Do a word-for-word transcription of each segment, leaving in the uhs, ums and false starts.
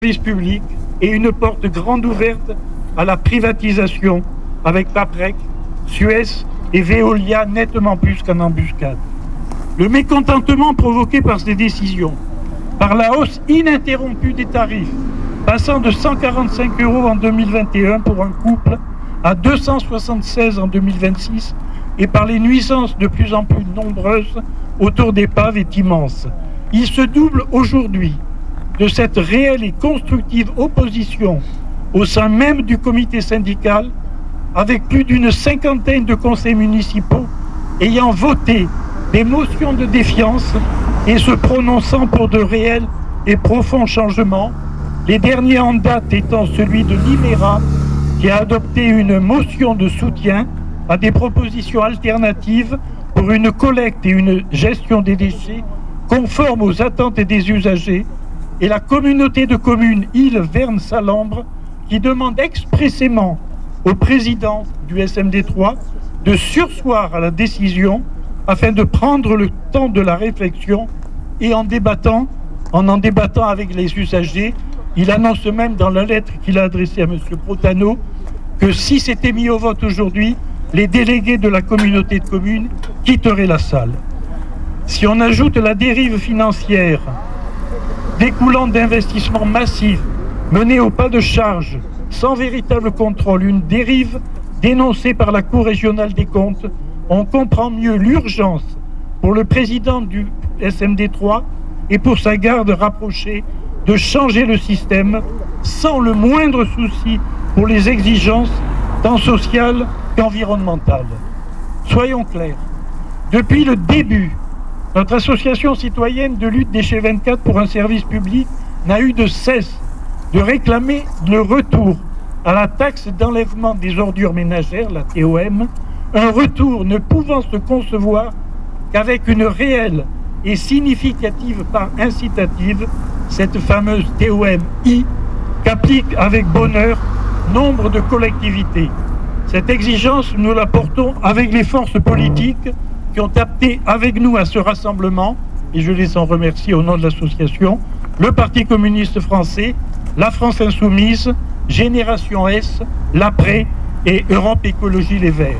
service public et une porte grande ouverte à la privatisation avec Paprec, Suez et Veolia nettement plus qu'en embuscade. Le mécontentement provoqué par ces décisions, par la hausse ininterrompue des tarifs, passant de cent quarante-cinq euros en deux mille vingt et un pour un couple à deux cent soixante-seize en deux mille vingt-six, et par les nuisances de plus en plus nombreuses autour des P A V est immense. Il se double aujourd'hui de cette réelle et constructive opposition au sein même du comité syndical, avec plus d'une cinquantaine de conseils municipaux ayant voté des motions de défiance et se prononçant pour de réels et profonds changements, les derniers en date étant celui de l'I-M-E-R A, qui a adopté une motion de soutien à des propositions alternatives pour une collecte et une gestion des déchets conformes aux attentes des usagers, et la communauté de communes Île-Verne-Salambre, qui demande expressément au président du S M D trois de surseoir à la décision afin de prendre le temps de la réflexion et en débattant, en en débattant avec les usagers. Il annonce même dans la lettre qu'il a adressée à M. Brotano que si c'était mis au vote aujourd'hui, les délégués de la communauté de communes quitteraient la salle. Si on ajoute la dérive financière découlant d'investissements massifs menés au pas de charge, sans véritable contrôle, une dérive dénoncée par la Cour régionale des comptes, on comprend mieux l'urgence pour le président du S M D trois et pour sa garde rapprochée de changer le système sans le moindre souci pour les exigences tant sociales qu'environnementales. Soyons clairs, depuis le début, notre association citoyenne de lutte des G vingt-quatre pour un service public n'a eu de cesse de réclamer le retour à la taxe d'enlèvement des ordures ménagères, la T O M, un retour ne pouvant se concevoir qu'avec une réelle et significative part incitative, cette fameuse T O M I, qu'applique avec bonheur nombre de collectivités. Cette exigence, nous la portons avec les forces politiques qui ont appelé avec nous à ce rassemblement, et je les en remercie au nom de l'association, le Parti communiste français, la France insoumise, Génération S, l'Après et Europe Écologie Les Verts.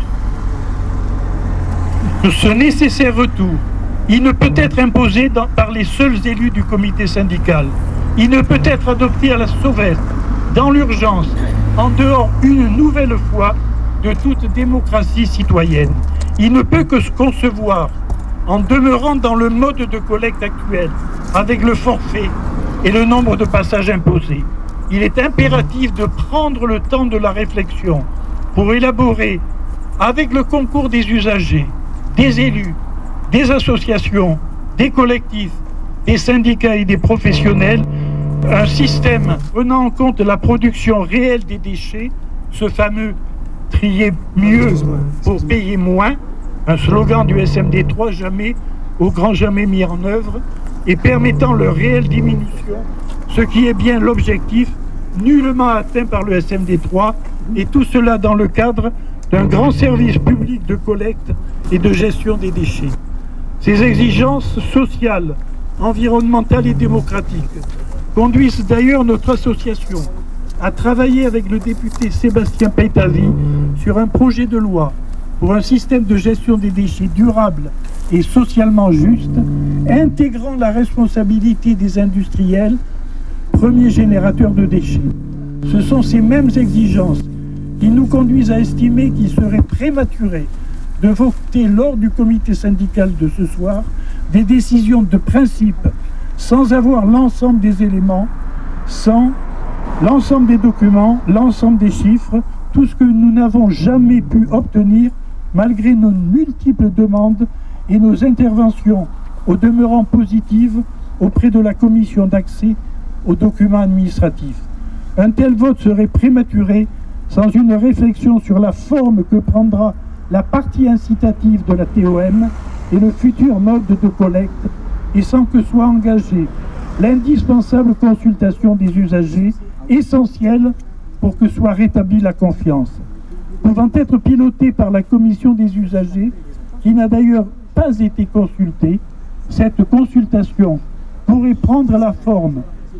Ce nécessaire retour, il ne peut être imposé dans, par les seuls élus du comité syndical. Il ne peut être adopté à la sauvette, dans l'urgence, en dehors une nouvelle fois de toute démocratie citoyenne. Il ne peut que se concevoir en demeurant dans le mode de collecte actuel, avec le forfait et le nombre de passages imposés. Il est impératif de prendre le temps de la réflexion pour élaborer, avec le concours des usagers, des élus, des associations, des collectifs, des syndicats et des professionnels, un système prenant en compte la production réelle des déchets, ce fameux trier mieux pour payer moins, un slogan du S M D trois jamais, au grand jamais mis en œuvre, et permettant leur réelle diminution, ce qui est bien l'objectif nullement atteint par le S M D trois, et tout cela dans le cadre d'un grand service public de collecte et de gestion des déchets. Ces exigences sociales, environnementales et démocratiques conduisent d'ailleurs notre association à travailler avec le député Sébastien Peytavy sur un projet de loi pour un système de gestion des déchets durable et socialement juste, intégrant la responsabilité des industriels, premiers générateurs de déchets. Ce sont ces mêmes exigences qui nous conduisent à estimer qu'il serait prématuré de voter lors du comité syndical de ce soir des décisions de principe sans avoir l'ensemble des éléments, sans l'ensemble des documents, l'ensemble des chiffres, tout ce que nous n'avons jamais pu obtenir malgré nos multiples demandes et nos interventions au demeurant positives auprès de la commission d'accès aux documents administratifs. Un tel vote serait prématuré sans une réflexion sur la forme que prendra la partie incitative de la T O M et le futur mode de collecte, et sans que soit engagée l'indispensable consultation des usagers, essentielle pour que soit rétablie la confiance. Pouvant être pilotée par la commission des usagers, qui n'a d'ailleurs pas été consultée, cette consultation pourrait prendre la forme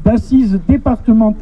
d'assises départementales